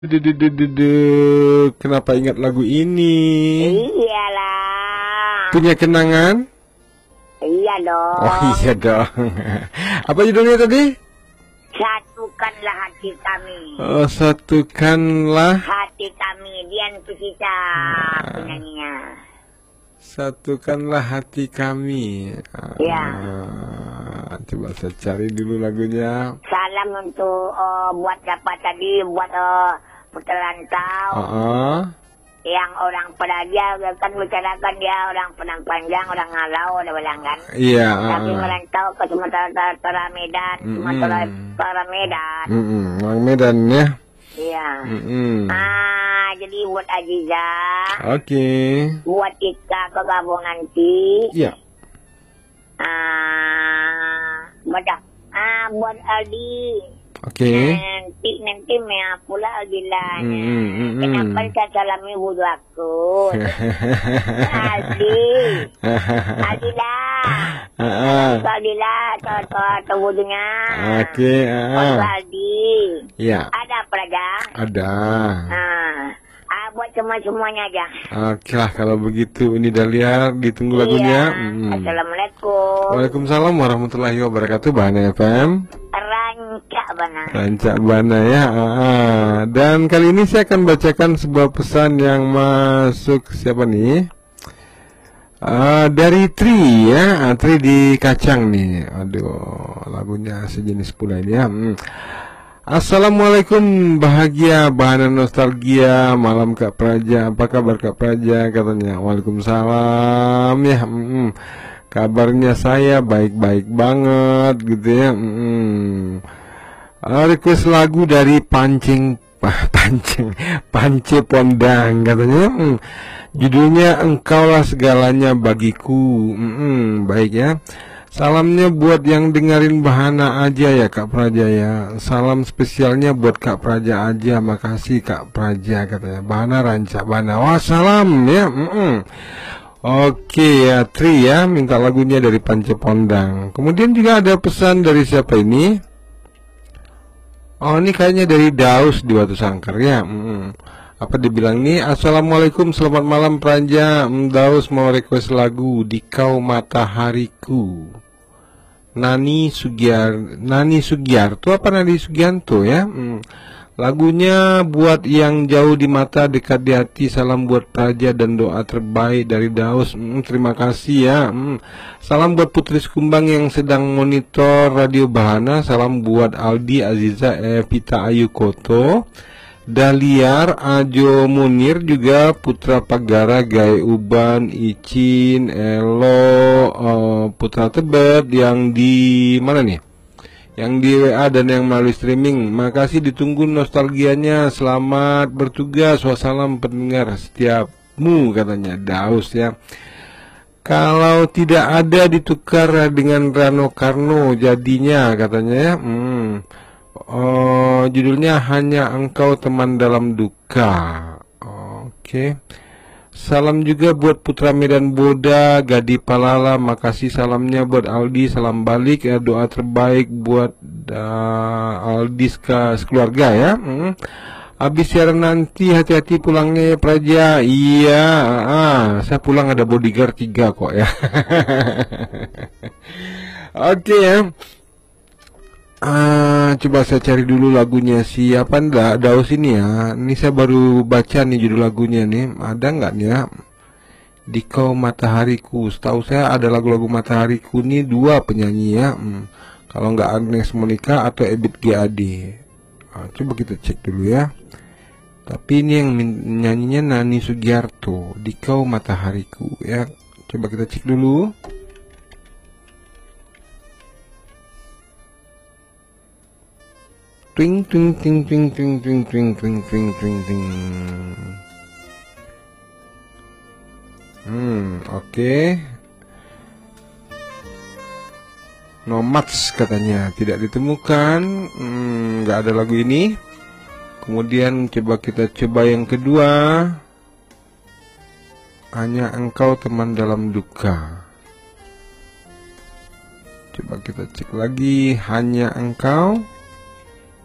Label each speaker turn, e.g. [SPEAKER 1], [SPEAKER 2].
[SPEAKER 1] Kenapa ingat lagu ini?
[SPEAKER 2] Iyalah.
[SPEAKER 1] Punya kenangan?
[SPEAKER 2] Iya dong.
[SPEAKER 1] Oh iya dong. Apa judulnya tadi?
[SPEAKER 2] Satukanlah hati kami.
[SPEAKER 1] Oh, satukanlah
[SPEAKER 2] Hati kami. Dian Piscesa penyanyinya.
[SPEAKER 1] Satukanlah hati kami.
[SPEAKER 2] Ya.
[SPEAKER 1] Coba saya cari dulu lagunya.
[SPEAKER 2] Salam untuk buat dapat tadi buat Putelantau. Yang orang Peraja kan bicarakan dia orang Penang Panjang, orang Ngalau, ada bilang kan.
[SPEAKER 1] Iya.
[SPEAKER 2] Tapi merantau ke Sumatera Utara Medan, Sumatera Utara Medan.
[SPEAKER 1] Orang Medan ya.
[SPEAKER 2] Iya. Jadi buat Aziza.
[SPEAKER 1] Oke.
[SPEAKER 2] Buat Ika ke Gabung nanti.
[SPEAKER 1] Iya.
[SPEAKER 2] Buat Aldi.
[SPEAKER 1] Oke.
[SPEAKER 2] Nanti mea pula Aldilanya. Kenapa saya salami wudhu aku? Aldi. Aldila. Aldila. Atau wudhunya.
[SPEAKER 1] Oke.
[SPEAKER 2] Aldi.
[SPEAKER 1] Iya.
[SPEAKER 2] Ada apa aja?
[SPEAKER 1] Ada.
[SPEAKER 2] Buat semuanya aja.
[SPEAKER 1] Oke lah kalau begitu ini Dahlia ditunggu lagunya.
[SPEAKER 2] Assalamualaikum.
[SPEAKER 1] Waalaikumsalam warahmatullahi wabarakatuh. Bahana FM. Rancak Bana ya. Dan kali ini saya akan bacakan sebuah pesan yang masuk siapa nih? Dari Tri ya. Tri di Kacang nih. Aduh, lagunya sejenis pula ini ya. Assalamualaikum, bahagia bahana nostalgia malam Kak Praja. Apa kabar Kak Praja? Katanya. Waalaikumsalam ya. Kabarnya saya baik-baik banget gitu ya. Request lagu dari Pance Pondang katanya. Judulnya Engkaulah Segalanya Bagiku. Baik ya. Salamnya buat yang dengerin Bahana aja ya Kak Praja ya. Salam spesialnya buat Kak Praja aja. Makasih Kak Praja katanya. Bahana Rancak Bana. Wassalam ya. Oke ya Tri ya. Minta lagunya dari Pance Pondang. Kemudian juga ada pesan dari siapa ini? Oh ini kayaknya dari Daus di Batu Sangkar ya. Apa dibilang nih? Assalamualaikum, selamat malam Praja. Daus mau request lagu Di Kau Matahariku. Nani Sugiarto apa Nani Sugianto ya. Lagunya buat yang jauh di mata dekat di hati. Salam buat Praja dan doa terbaik dari Daus. Terima kasih ya. Salam buat Putri Skumbang yang sedang monitor Radio Bahana. Salam buat Aldi, Aziza, Evita Ayu Koto, Daliar, Ajo Munir, juga Putra Pagara, Gai Uban, Icin, Elo, Putra Tebet yang di mana nih? Yang di WA dan yang melalui streaming. Makasih, ditunggu nostalgianya. Selamat bertugas. Wassalam pendengar setiapmu katanya Daus ya. Kalau tidak ada ditukar dengan Rano Karno jadinya katanya ya. Judulnya Hanya Engkau Teman Dalam Duka. Oke. Salam juga buat Putra Medan Boda, Gadi Palala. Makasih salamnya buat Aldi. Salam balik ya, doa terbaik buat Aldi sekeluarga ya. Habis siaran nanti hati-hati pulangnya ya Praja. Iya, saya pulang ada bodyguard 3 kok ya. Oke ya. Coba saya cari dulu lagunya siapa ndak Daus ini ya. Ini saya baru baca nih judul lagunya nih. Ada nggak nih ya? Di Kau Matahariku. Setahu saya ada lagu-lagu Matahariku nih 2 penyanyi ya. Kalau nggak Agnes Monica atau Ebit GAD. Coba kita cek dulu ya. Tapi ini yang nyanyinya Nani Sugiarto. Di Kau Matahariku ya. Coba kita cek dulu. Ting ting ting ting ting ting ting ting ting ting ting. Oke. Nomads katanya tidak ditemukan. Nggak ada lagu ini. Kemudian kita coba yang kedua. Hanya Engkau Teman Dalam Duka. Coba kita cek lagi. Hanya Engkau